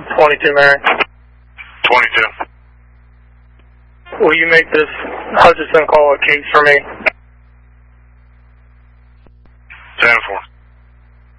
22 Mary. 22. Will you make this Hutchinson call a case for me?